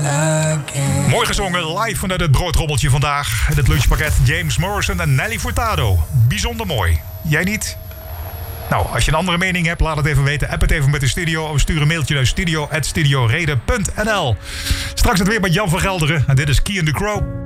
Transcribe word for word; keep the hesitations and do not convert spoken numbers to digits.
Mooi gezongen, live vanuit het broodrommeltje vandaag. Het lunchpakket James Morrison en Nelly Furtado. Bijzonder mooi. Jij niet? Nou, als je een andere mening hebt, laat het even weten. App het even met de studio of stuur een mailtje naar studio at studioreden punt n l. Straks het weer met Jan van Gelderen. En dit is Key and the Crow.